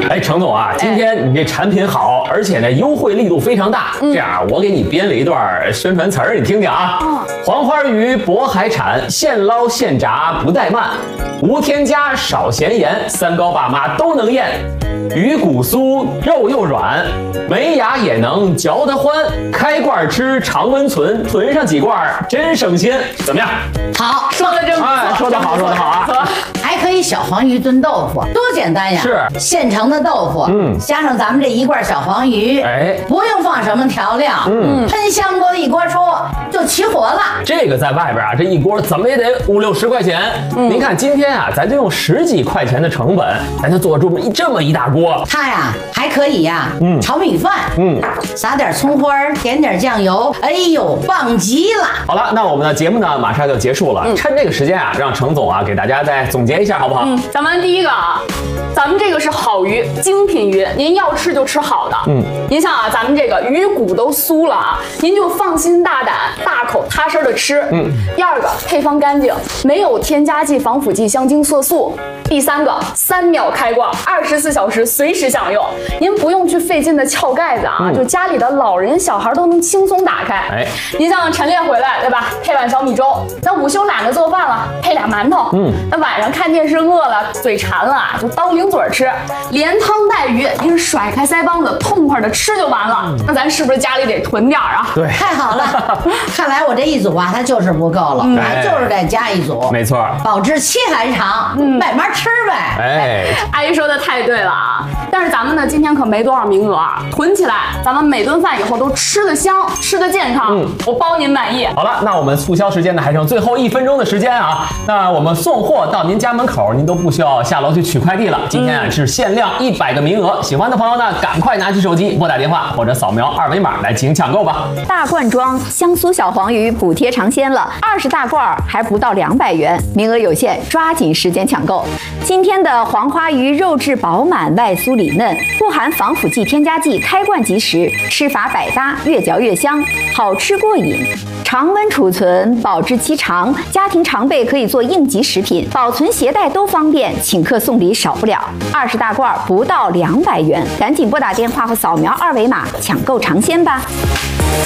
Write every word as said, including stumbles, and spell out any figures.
哎，程总啊，今天你这产品好，而且呢优惠力度非常大。这样，我给你编了一段宣传词儿，你听听啊。黄花鱼渤海产，现捞现炸不怠慢，无添加少咸盐，三高爸妈都能咽。鱼骨酥，肉又软，没牙也能嚼得欢。开罐吃，常温存，囤上几罐真省心。怎么样？ 好， 说的真不错， 哎，说得好，说得好啊！ 还可以小黄鱼炖豆腐，多简单呀！ 是现成的豆腐，嗯，加上咱们这一罐小黄鱼， 哎， 不用放什么调料，嗯，喷香锅一锅出就起火了。 这个在外边啊，这一锅怎么也得五六十块钱。嗯、您看今天啊，咱就用十几块钱的成本，咱就做出这么一大锅。 它呀还可以呀，嗯，炒米饭，嗯，撒点葱花，点点酱油，哎呦，棒极了！ 好了，那我们的节目呢马上就结束了，嗯、趁这个时间啊，让程总啊给大家再总结一下，好不好？ 嗯，咱们第一个啊，咱们这个是好鱼，精品鱼，您要吃就吃好的。嗯，您像啊，咱们这个鱼骨都酥了啊，您就放心大胆、大口踏实的吃。嗯，第二个配方干净，没有添加剂、防腐剂、香精、色素。第三个，三秒开罐，二十四小时随时享用，您不用去费劲的撬盖子啊，嗯、就家里的老人小孩都能轻松打开。哎，您像晨练回来对吧，配碗小米粥，那午休懒得做饭了，配俩馒头。嗯，那晚上看电视饿了，嘴馋了，就刀零嘴吃，连汤带鱼，您甩开腮帮子，痛快的吃就完了。那咱是不是家里得囤点啊？ 对， 太好了，看来我这一组啊，它就是不够了，还、嗯、就是得加一组。 没错， 保质期还长，嗯，慢慢吃呗。 哎， 阿姨说的太对了啊！但是咱们呢，今天可没多少名额啊，囤起来，咱们每顿饭以后都吃得香，吃得健康，嗯，我包您满意。 好了，那我们促销时间呢还剩最后一分钟的时间啊，那我们送货到您家门口，您都不需要下楼去取快递了。今天啊、嗯、是限量一百个名额，喜欢的朋友呢，赶快拿起手机拨打电话或者扫描二维码来进行抢购吧。 大罐装香酥小黄鱼补贴尝鲜了，二十大罐还不到两百元，名额有限，抓紧时间抢购。今天的黄花鱼肉质饱满，外酥里嫩，不含防腐剂、添加剂，开罐即食，吃法百搭，越嚼越香，好吃过瘾。常温储存，保质期长，家庭常备可以做应急食品，保存携带都方便，请客送礼少不了。二十大罐不到两百元，赶紧拨打电话或扫描二维码抢购尝鲜吧。